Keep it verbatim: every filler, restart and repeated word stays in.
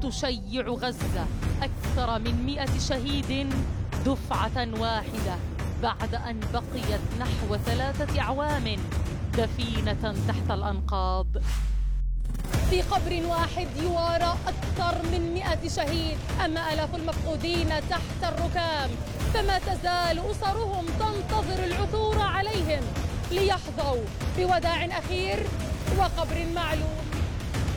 تشيع غزة أكثر من مئة شهيد دفعة واحدة بعد أن بقيت نحو ثلاثة أعوام دفينة تحت الأنقاض. في قبر واحد يوارى أكثر من مئة شهيد، أما آلاف المفقودين تحت الركام، فما تزال أسرهم تنتظر العثور عليهم ليحظوا بوداع أخير وقبر معلوم.